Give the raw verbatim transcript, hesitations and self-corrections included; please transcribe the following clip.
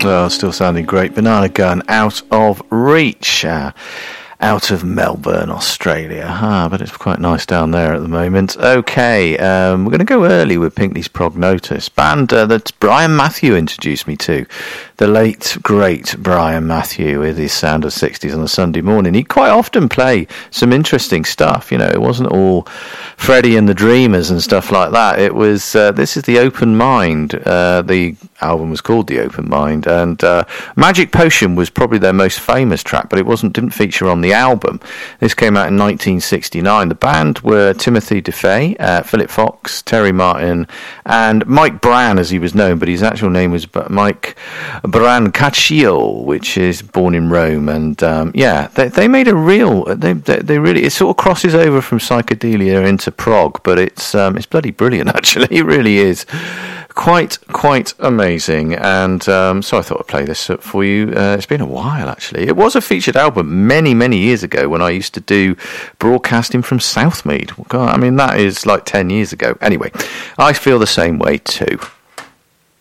Well, still sounding great. Banana Gun, Out of Reach. Uh, out of Melbourne, Australia. Ah, but it's quite nice down there at the moment. Okay, um, we're going to go early with Pinkney's Prognotis. Band uh, that Brian Matthew introduced me to. The late, great Brian Matthew with his Sound of sixties on a Sunday morning. He'd quite often play some interesting stuff. You know, it wasn't all Freddie and the Dreamers and stuff like that. It was, uh, this is The Open Mind. Uh, the album was called The Open Mind. And uh, Magic Potion was probably their most famous track, but it wasn't didn't feature on the album. This came out in nineteen sixty-nine. The band were Timothy DeFay, uh, Philip Fox, Terry Martin, and Mike Brann, as he was known, but his actual name was Mike Brancaccio, which is born in Rome. And um, yeah, they, they made a real. They, they they really it sort of crosses over from psychedelia into prog, but it's um, it's bloody brilliant. Actually, it really is. Quite, quite amazing, and um, so I thought I'd play this for you. Uh, it's been a while, actually. It was a featured album many, many years ago when I used to do broadcasting from Southmead. God, I mean, that is like ten years ago. Anyway, I feel the same way too.